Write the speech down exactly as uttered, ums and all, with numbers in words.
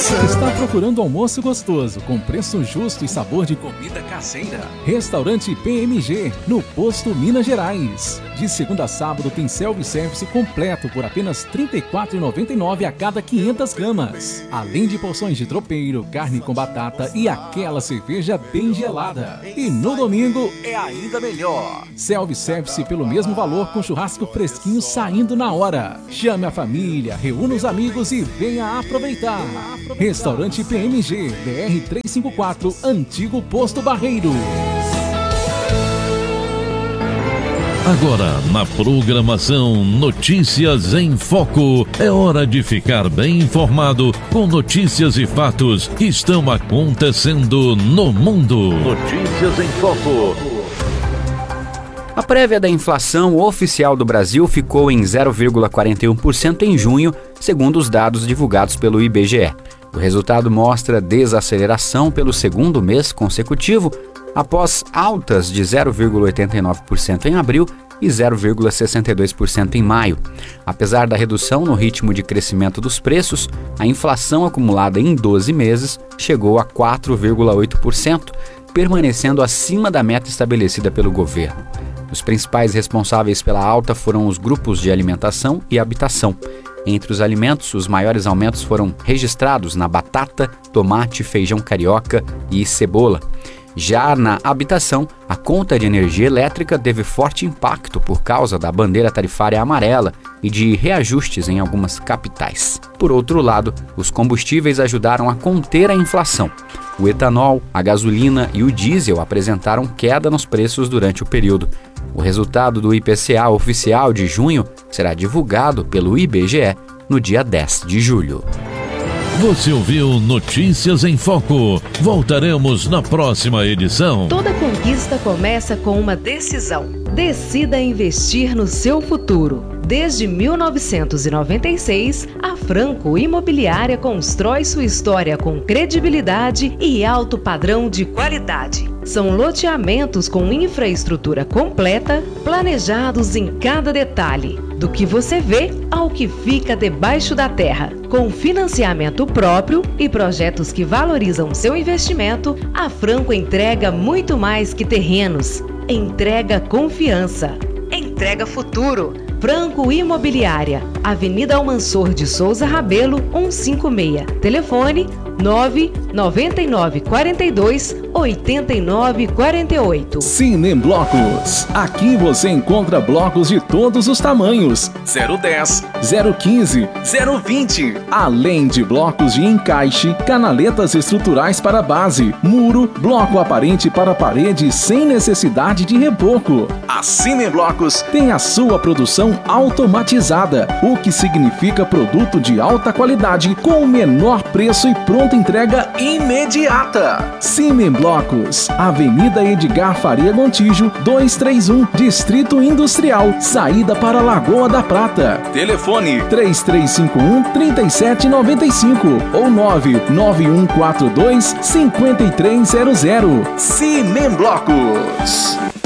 Está procurando almoço gostoso, com preço justo e sabor de comida caseira? Restaurante P M G, no Posto Minas Gerais. De segunda a sábado tem self-service completo por apenas trinta e quatro reais e noventa e nove centavos a cada quinhentas gramas. Além de porções de tropeiro, carne com batata e aquela cerveja bem gelada. E no domingo é ainda melhor. Self-service pelo mesmo valor, com churrasco fresquinho saindo na hora. Chame a família, reúna os amigos e venha aproveitar. Restaurante P M G, B R trezentos e cinquenta e quatro, Antigo Posto Barreiro. Agora, na programação Notícias em Foco, é hora de ficar bem informado com notícias e fatos que estão acontecendo no mundo. Notícias em Foco. A prévia da inflação oficial do Brasil ficou em zero vírgula quarenta e um por cento em junho, segundo os dados divulgados pelo I B G E. O resultado mostra desaceleração pelo segundo mês consecutivo, após altas de zero vírgula oitenta e nove por cento em abril e zero vírgula sessenta e dois por cento em maio. Apesar da redução no ritmo de crescimento dos preços, a inflação acumulada em doze meses chegou a quatro vírgula oito por cento, permanecendo acima da meta estabelecida pelo governo. Os principais responsáveis pela alta foram os grupos de alimentação e habitação. Entre os alimentos, os maiores aumentos foram registrados na batata, tomate, feijão carioca e cebola. Já na habitação, a conta de energia elétrica teve forte impacto por causa da bandeira tarifária amarela e de reajustes em algumas capitais. Por outro lado, os combustíveis ajudaram a conter a inflação. O etanol, a gasolina e o diesel apresentaram queda nos preços durante o período. O resultado do I P C A oficial de junho será divulgado pelo I B G E no dia dez de julho. Você ouviu Notícias em Foco. Voltaremos na próxima edição. Toda conquista começa com uma decisão. Decida investir no seu futuro. Desde mil novecentos e noventa e seis, a Franco Imobiliária constrói sua história com credibilidade e alto padrão de qualidade. São loteamentos com infraestrutura completa, planejados em cada detalhe, do que você vê ao que fica debaixo da terra. Com financiamento próprio e projetos que valorizam seu investimento, a Franco entrega muito mais que terrenos. Entrega confiança. Entrega futuro. Franco Imobiliária, Avenida Almansor de Souza Rabelo, cento e cinquenta e seis. Telefone nove nove nove quatro dois oito nove quatro oito. Cine Blocos. Aqui você encontra blocos de todos os tamanhos. zero dez, zero quinze, zero vinte. Além de blocos de encaixe, canaletas estruturais para base, muro, bloco aparente para parede sem necessidade de reboco. A Cine Blocos tem a sua produção automatizada, o que significa produto de alta qualidade com o menor preço e pronta entrega imediata. Cine Blocos, Avenida Edgar Faria Gontijo, duzentos e trinta e um, Distrito Industrial, saída para Lagoa da Prata. Telefone três três cinco um, três sete nove cinco ou nove nove um quatro dois, cinco três zero zero. Cine Blocos.